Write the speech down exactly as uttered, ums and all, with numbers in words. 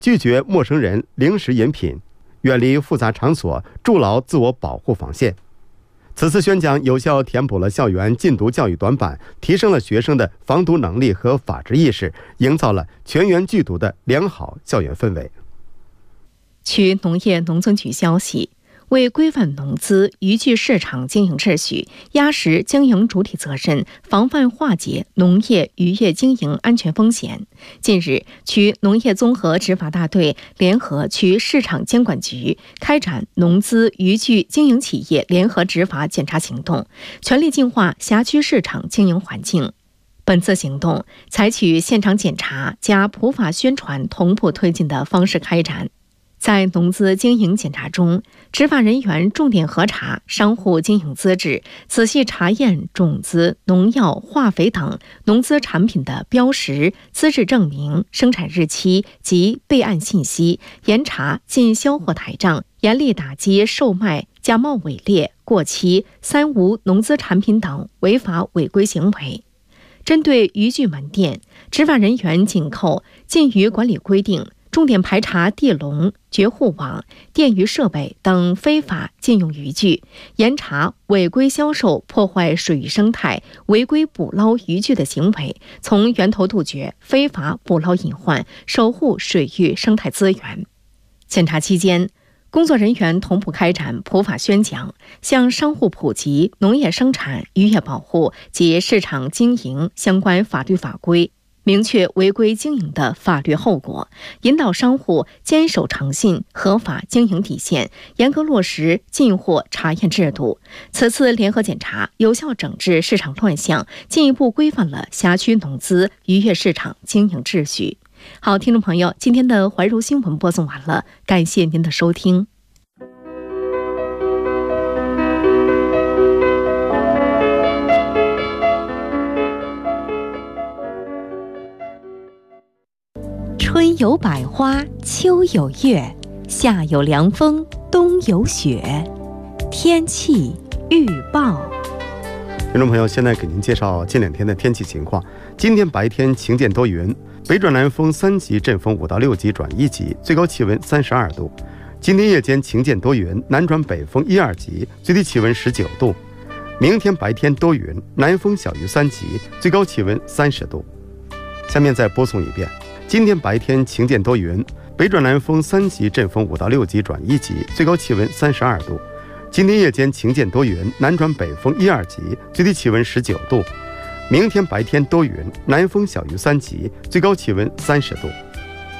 拒绝陌生人零食饮品，远离复杂场所，筑牢自我保护防线。此次宣讲有效填补了校园禁毒教育短板，提升了学生的防毒能力和法治意识，营造了全员拒毒的良好校园氛围。 据农业农村局消息，为规范农资渔具市场经营秩序，压实经营主体责任，防范化解农业渔业经营安全风险，近日，区农业综合执法大队联合区市场监管局开展农资渔具经营企业联合执法检查行动，全力净化辖区市场经营环境。本次行动采取现场检查加普法宣传同步推进的方式开展。在农资经营检查中，执法人员重点核查商户经营资质，仔细查验种子、农药、化肥等农资产品的标识、资质证明、生产日期及备案信息，严查进销货台账，严厉打击售卖假冒伪劣、过期、三无农资产品等违法违规行为。针对渔具门店，执法人员紧扣禁渔管理规定，重点排查地笼、绝户网、电鱼设备等非法禁用渔具，严查违规销售破坏水域生态、违规捕捞渔具的行为，从源头杜绝非法捕捞隐患，守护水域生态资源。检查期间，工作人员同步开展普法宣讲，向商户普及农业生产、渔业保护及市场经营相关法律法规，明确违规经营的法律后果，引导商户坚守诚信、合法经营底线，严格落实进货查验制度。此次联合检查有效整治市场乱象，进一步规范了辖区农资渔业市场经营秩序。好，听众朋友，今天的怀柔新闻播送完了，感谢您的收听。春有百花，秋有月，夏有凉风，冬有雪。天气预报。 听众朋友，现在给您介绍近两天的天气情况。今天白天晴间多云，北转南风三级，阵风五到六级转一级，最高气温三十二度。今天夜间晴间多云，南转北风一二级，最低气温十九度。明天白天多云，南风小于三级，最高气温三十度。下面再播送一遍。今天白天晴间多云，北转南风三级，阵风五到六级转一级，最高气温三十二度。今天夜间晴间多云，南转北风一二级，最低气温十九度。明天白天多云，南风小于三级，最高气温三十度。